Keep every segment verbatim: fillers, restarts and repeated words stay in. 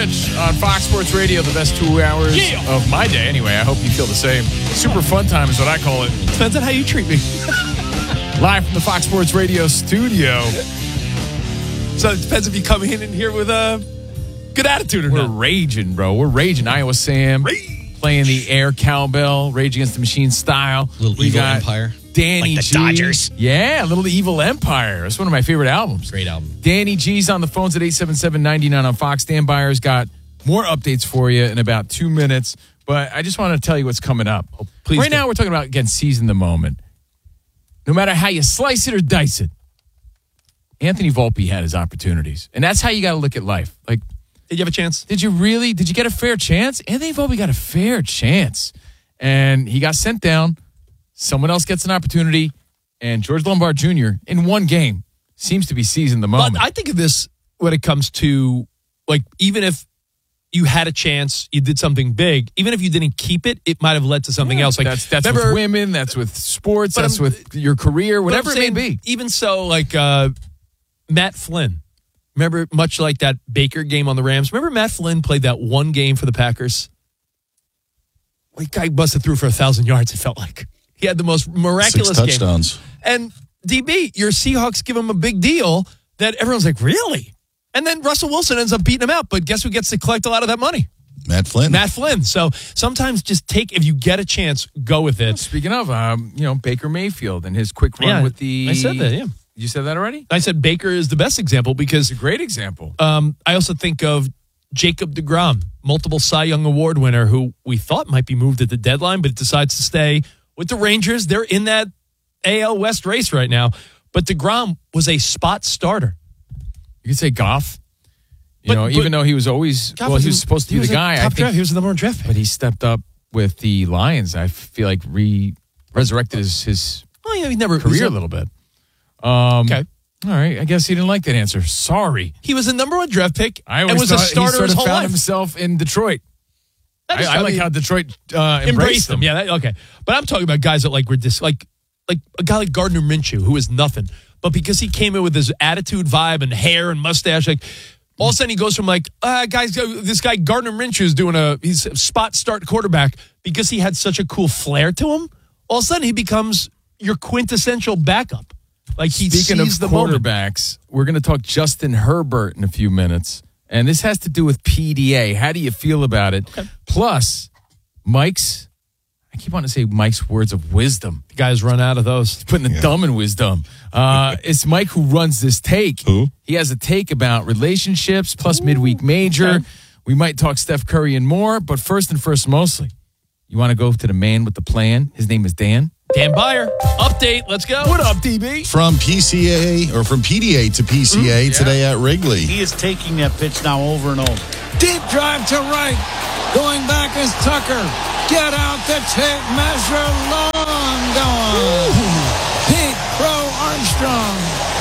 Rich on Fox Sports Radio, the best two hours yeah. of my day. Anyway, I hope you feel the same. Super fun time is what I call it. Depends on how you treat me. Live from the Fox Sports Radio studio. So it depends if you come in and here with a good attitude or We're not. raging, bro. We're raging. Iowa Sam Rage. playing the air cowbell, Rage Against the Machine style. Little we Evil got Empire. Danny Like the G. Dodgers. Yeah, Little Evil Empire. That's one of my favorite albums. Great album. Danny G's on the phones at eight seven seven, nine nine on Fox. Dan Byers got more updates for you in about two minutes. But I just want to tell you what's coming up. Oh, please right do. now, we're talking about, again, seizing the moment. No matter how you slice it or dice it, Anthony Volpe had his opportunities. And that's how you got to look at life. Like, Did you have a chance? did you really, did you get a fair chance? Anthony Volpe got a fair chance. And he got sent down. Someone else gets an opportunity. And George Lombard Junior in one game seems to be seizing the moment. But I think of this when it comes to, like, even if you had a chance, you did something big, even if you didn't keep it, it might have led to something Yeah, else. Like that's that's remember, with women, that's with sports, But that's I'm- with your career, but I'm whatever it may saying, be. Even so, like uh, Matt Flynn. Remember, much like that Baker game on the Rams, remember Matt Flynn played that one game for the Packers? Like, guy busted through for a thousand yards, it felt like. He had the most miraculous Six touchdowns. game. And D B, your Seahawks give him a big deal that everyone's like, really? And then Russell Wilson ends up beating him out. But guess who gets to collect a lot of that money? Matt Flynn. Matt Flynn. So sometimes just take, if you get a chance, go with it. Speaking of, um, you know, Baker Mayfield and his quick run Yeah, with the. I said that, yeah. You said that already? I said Baker is the best example because It's a great example. um, I also think of Jacob deGrom, multiple Cy Young Award winner, who we thought might be moved at the deadline, but decides to stay with the Rangers. They're in that A L West race right now. But deGrom was a spot starter. You could say Goff. You But- know, but- even though he was always, Goff well, he in- was supposed to be was the a guy. top I draft. think, He was the number one draft pick. but he stepped up with the Lions. I feel like re resurrected his, his Oh, yeah, he never career he's a little bit. Um, Okay. All right. I guess he didn't like that answer. Sorry. He was a number one draft pick I and always was a thought he starter sort his of whole found life. himself in Detroit. That I, is- I like mean, how Detroit uh, embraced, embraced him. them. Yeah, that, okay. But I'm talking about guys that like were dis- like like a guy like Gardner Minshew, who is nothing, but because he came in with his attitude, vibe, and hair and mustache, like all of a sudden he goes from like, uh, guys, this guy Gardner Minshew is doing a he's a spot start quarterback because he had such a cool flair to him. All of a sudden he becomes your quintessential backup. Like he Speaking of sees the moment. quarterbacks, we're going to talk Justin Herbert in a few minutes. And this has to do with P D A. How do you feel about it? Okay. Plus, Mike's, I keep wanting to say Mike's words of wisdom. The guys run out of those. Putting the dumb in wisdom. Uh, it's Mike who runs this take. Who? He has a take about relationships plus midweek major. okay. We might talk Steph Curry and more, but first and first, mostly, you want to go to the man with the plan. His name is Dan. Dan Byer, update. Let's go. What up, D B? From P C A or from P D A to P C A today at Wrigley. He is taking that pitch now over and over. Deep drive to right. Going back is Tucker. Get out the tape measure. Long gone. Pete Crow Armstrong.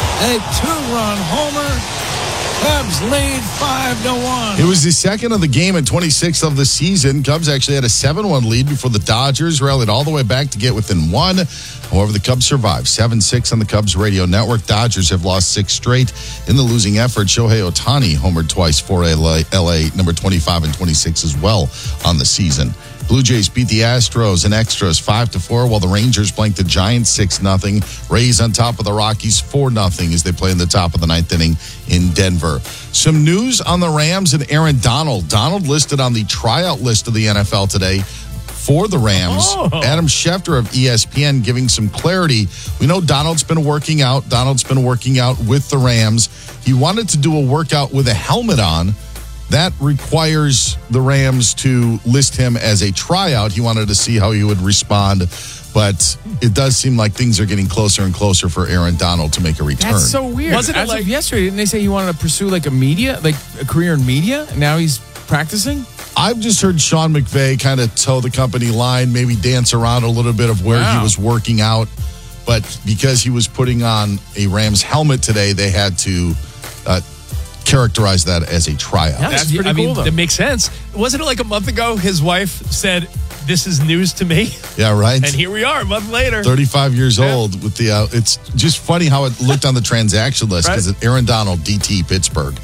A two-run homer. Cubs lead five to one. It was the second of the game and twenty-sixth of the season. Cubs actually had a seven one lead before the Dodgers rallied all the way back to get within one. However, the Cubs survived seven six on the Cubs radio network. Dodgers have lost six straight in the losing effort. Shohei Ohtani homered twice for L A, number twenty-five and twenty-six as well on the season. Blue Jays beat the Astros in extras five to four, while the Rangers blanked the Giants six nothing. Rays on top of the Rockies four nothing as they play in the top of the ninth inning in Denver. Some news on the Rams and Aaron Donald. Donald listed on the tryout list of the N F L today for the Rams. Oh. Adam Schefter of E S P N giving some clarity. We know Donald's been working out. Donald's been working out with the Rams. He wanted to do a workout with a helmet on. That requires the Rams to list him as a tryout. He wanted to see how he would respond, but it does seem like things are getting closer and closer for Aaron Donald to make a return. That's so weird. Wasn't it As like- of yesterday, didn't they say he wanted to pursue like a media, like a career in media? And now he's practicing? I've just heard Sean McVay kind of toe the company line, maybe dance around a little bit of where Wow. he was working out. But because he was putting on a Rams helmet today, they had to uh, characterize that as a tryout. Yeah, That's pretty I mean, cool, though. that makes sense. Wasn't it like a month ago his wife said, this is news to me? Yeah, right? And here we are a month later. thirty-five years Yeah. old with the, uh, it's just funny how it looked on the transaction list because Right. Aaron Donald, D T, Pittsburgh.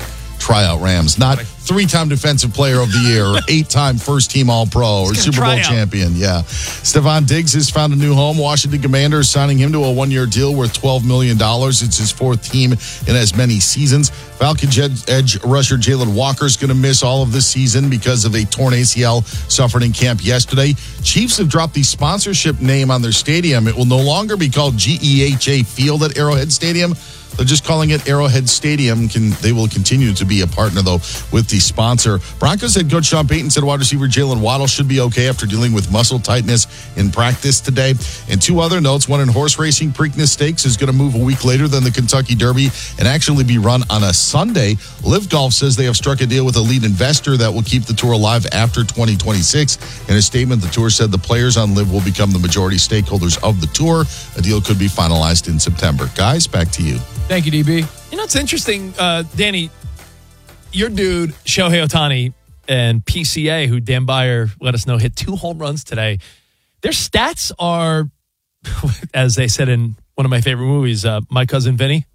tryout Rams, not three-time defensive player of the year, or eight-time first-team All-Pro, or Super Bowl champion. Yeah. Stephon Diggs has found a new home. Washington Commanders signing him to a one-year deal worth twelve million dollars. It's his fourth team in as many seasons. Falcons edge rusher Jalen Walker is going to miss all of this season because of a torn A C L suffered in camp yesterday. Chiefs have dropped the sponsorship name on their stadium. It will no longer be called G E H A Field at Arrowhead Stadium. They're just calling it Arrowhead Stadium. Can, they will continue to be a partner, though, with the sponsor. Broncos head coach Sean Payton said wide receiver Jalen Waddle should be okay after dealing with muscle tightness in practice today. And two other notes. One in horse racing, Preakness Stakes is going to move a week later than the Kentucky Derby and actually be run on a Sunday. Liv Golf says they have struck a deal with a lead investor that will keep the tour alive after twenty twenty-six. In a statement, the tour said the players on Liv will become the majority stakeholders of the tour. A deal could be finalized in September. Guys, back to you. Thank you, D B. You know, it's interesting, uh, Danny, your dude, Shohei Ohtani, and P C A, who Dan Byer let us know hit two home runs today. Their stats are, as they said in one of my favorite movies, uh, My Cousin Vinny,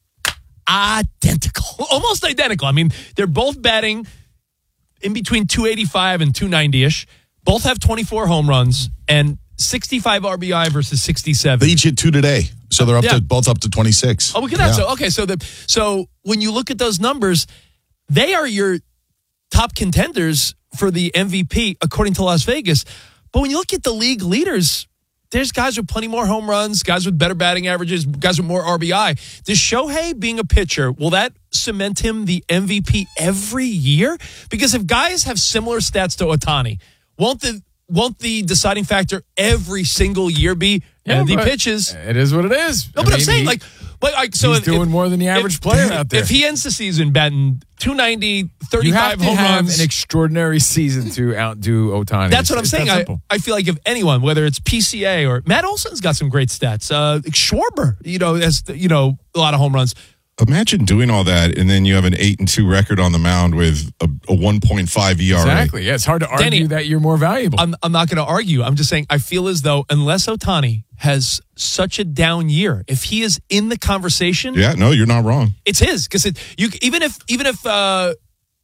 identical. Almost identical. I mean, they're both batting in between two eighty-five and two ninety-ish. Both have twenty-four home runs and sixty-five R B I versus sixty-seven. They each hit two today. So they're up yeah. to both up to twenty-six. Oh, we can have so okay. So the so when you look at those numbers, they are your top contenders for the M V P according to Las Vegas. But when you look at the league leaders, there's guys with plenty more home runs, guys with better batting averages, guys with more R B I. Does Shohei being a pitcher, will that cement him the M V P every year? Because if guys have similar stats to Ohtani, won't the won't the deciding factor every single year be Yeah, and the but pitches? It is what it is. No, I but I'm mean, saying he- like, but like, so he's if, doing if- more than the average if- player out there. If he ends the season batting two ninety, You have thirty-five to home have runs, an extraordinary season to outdo Ohtani. that's what I'm It's saying. that I, simple. I feel like if anyone, whether it's P C A or Matt Olson's got some great stats, uh, Schwarber, you know, has you know a lot of home runs. Imagine doing all that, and then you have an eight and two record on the mound with a, a one point five E R A. Exactly. Yeah, it's hard to argue Danny, that you're more valuable. I'm I'm not going to argue. I'm just saying I feel as though unless Ohtani has such a down year, if he is in the conversation, Yeah, no, you're not wrong. it's his because it you even if even if uh,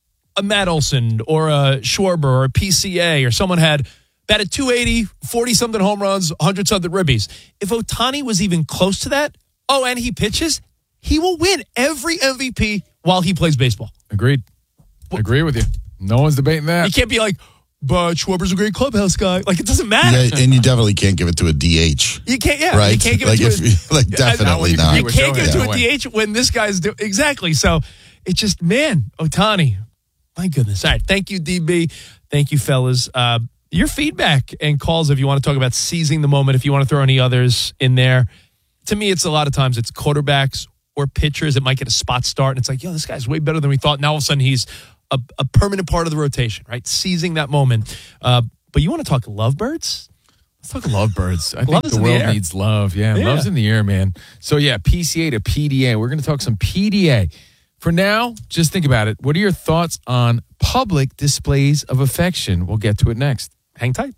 a Matt Olson or a Schwarber or a P C A or someone had batted two eighty, forty something home runs, one hundred something ribbies, if Ohtani was even close to that, oh, and he pitches, he will win every M V P while he plays baseball. Agreed. Agree with you. No one's debating that. You can't be like, but Schwarber's a great clubhouse guy. Like, it doesn't matter. Yeah, and you definitely can't give it to a D H. You can't, yeah. Right? You can't give like, it to if, a, like Yeah, definitely you not. can You with can't give it to Shohei. a D H when this guy's do exactly. So it's just, man, Ohtani. My goodness. All right. Thank you, D B. Thank you, fellas. Uh, your feedback and calls if you want to talk about seizing the moment, if you want to throw any others in there. To me, it's a lot of times it's quarterbacks or pitchers that might get a spot start. And it's like, yo, this guy's way better than we thought. Now all of a sudden he's a, a permanent part of the rotation, right? Seizing that moment. Uh, but you want to talk lovebirds? Let's talk lovebirds. I Love think is the in the world air. needs love. Yeah, Yeah. love's in the air, man. So, yeah, P C A to P D A. We're going to talk some P D A. For now, just think about it. What are your thoughts on public displays of affection? We'll get to it next. Hang tight.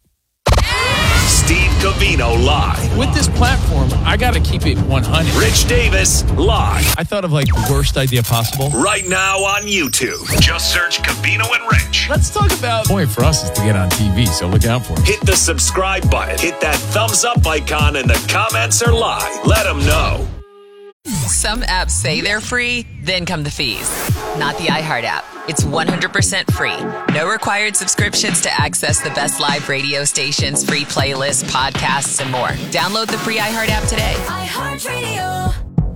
Steve Covino live. With this platform, I got to keep it one hundred. Rich Davis live. I thought of like the worst idea possible. Right now on YouTube. Just search Covino and Rich. Let's talk about The point for us is to get on T V, so look out for it. Hit the subscribe button. Hit that thumbs up icon and the comments are live. Let them know. Some apps say they're free, then come the fees. Not the iHeart app. It's one hundred percent free. No required subscriptions to access the best live radio stations, free playlists, podcasts, and more. Download the free iHeart app today. iHeartRadio.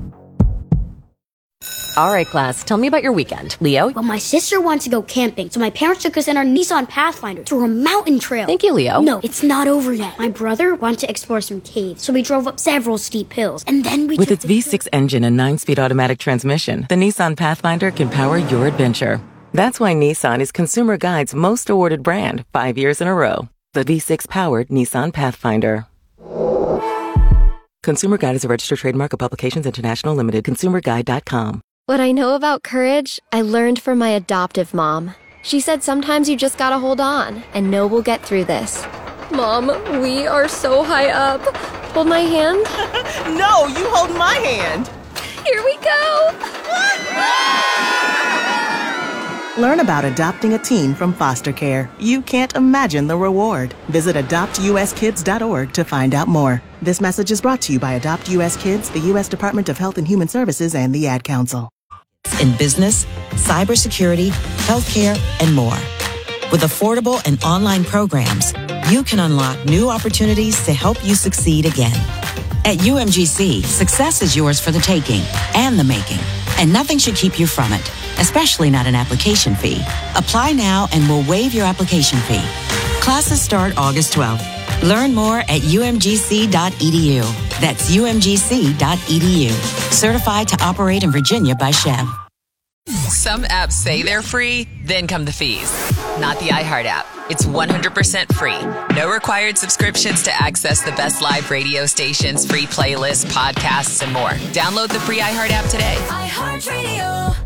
All right, class, tell me about your weekend. Leo? Well, my sister wanted to go camping, so my parents took us in our Nissan Pathfinder through a mountain trail. Thank you, Leo. No, it's not over yet. My brother wanted to explore some caves, so we drove up several steep hills, and then we With took its the V six engine and nine-speed automatic transmission, the Nissan Pathfinder can power your adventure. That's why Nissan is Consumer Guide's most awarded brand five years in a row. The V six-powered Nissan Pathfinder. Consumer Guide is a registered trademark of Publications International Limited. consumer guide dot com. What I know about courage, I learned from my adoptive mom. She said sometimes you just gotta hold on and know we'll get through this. Mom, we are so high up. Hold my hand. No, you hold my hand. Here we go. Learn about adopting a teen from foster care. You can't imagine the reward. Visit adopt u s kids dot org to find out more. This message is brought to you by Adopt U S Kids, the U S Department of Health and Human Services, and the Ad Council. In business, cybersecurity, healthcare, and more. With affordable and online programs, you can unlock new opportunities to help you succeed again. At U M G C, success is yours for the taking and the making, and nothing should keep you from it, especially not an application fee. Apply now and we'll waive your application fee. Classes start August twelfth. Learn more at u m g c dot e d u. That's u m g c dot e d u. Certified to operate in Virginia by Chev. Some apps say they're free, then come the fees. Not the iHeart app. It's one hundred percent free. No required subscriptions to access the best live radio stations, free playlists, podcasts, and more. Download the free iHeart app today. iHeartRadio.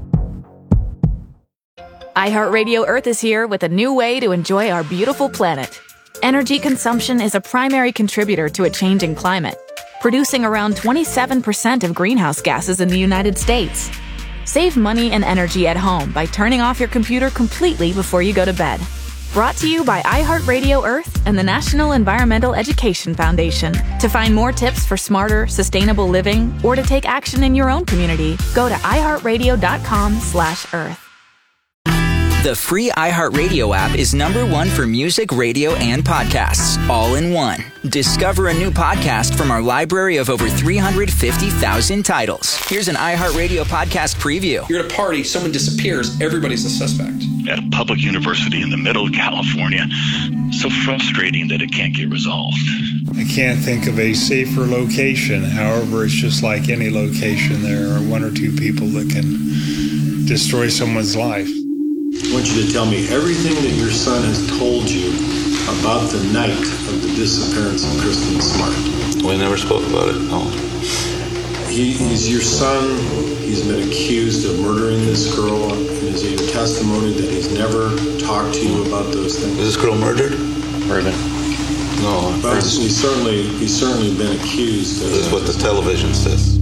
iHeartRadio Earth is here with a new way to enjoy our beautiful planet. Energy consumption is a primary contributor to a changing climate, producing around twenty-seven percent of greenhouse gases in the United States. Save money and energy at home by turning off your computer completely before you go to bed. Brought to you by iHeartRadio Earth and the National Environmental Education Foundation. To find more tips for smarter, sustainable living or to take action in your own community, go to iHeartRadio.com slash Earth. The free iHeartRadio app is number one for music, radio, and podcasts, all in one. Discover a new podcast from our library of over three hundred fifty thousand titles. Here's an iHeartRadio podcast preview. You're at a party, someone disappears, everybody's a suspect. At a public university in the middle of California, so frustrating that it can't get resolved. I can't think of a safer location. However, it's just like any location. There are one or two people that can destroy someone's life. I want you to tell me everything that your son has told you about the night of the disappearance of Kristen Smart. We never spoke about it, no. He, he's your son. He's been accused of murdering this girl. And is it your testimony that he's never talked to you about those things? Is this girl murdered? Murdered. No. But he's certainly, he's certainly been accused. This is what the television says.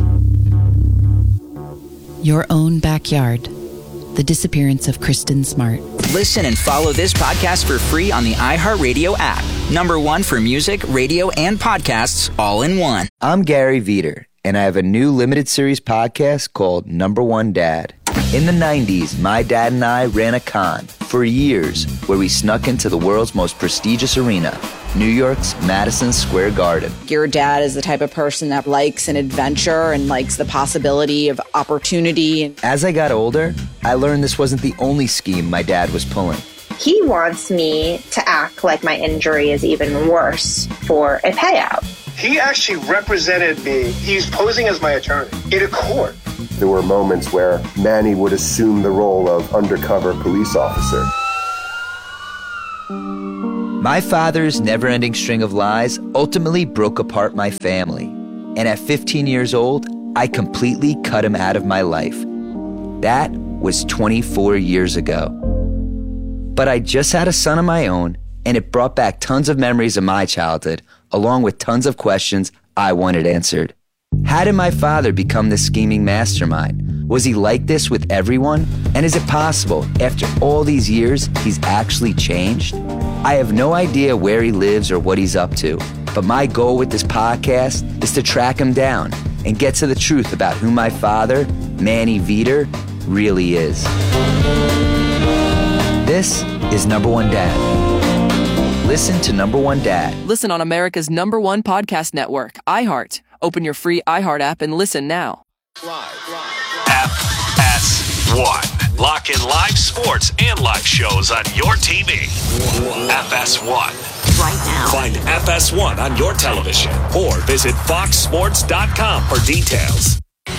Your own backyard. The disappearance of Kristen Smart. Listen and follow this podcast for free on the iHeartRadio app. Number one for music, radio, and podcasts, all in one. I'm Gary Veter, and I have a new limited series podcast called Number One Dad. In the nineties, my dad and I ran a con for years where we snuck into the world's most prestigious arena, New York's Madison Square Garden. Your dad is the type of person that likes an adventure and likes the possibility of opportunity. As I got older, I learned this wasn't the only scheme my dad was pulling. He wants me to act like my injury is even worse for a payout. He actually represented me. He's posing as my attorney in a court. There were moments where Manny would assume the role of undercover police officer. My father's never-ending string of lies ultimately broke apart my family. And at fifteen years old, I completely cut him out of my life. That was twenty-four years ago. But I just had a son of my own, and it brought back tons of memories of my childhood, along with tons of questions I wanted answered. How did my father become this scheming mastermind? Was he like this with everyone? And is it possible, after all these years, he's actually changed? I have no idea where he lives or what he's up to, but my goal with this podcast is to track him down and get to the truth about who my father, Manny Veter, really is. This is Number One Dad. Listen to Number One Dad. Listen on America's number one podcast network, iHeart. Open your free iHeart app and listen now. F S one. Lock in live sports and live shows on your T V. F S one. Right now. Find F S one on your television or visit fox sports dot com for details.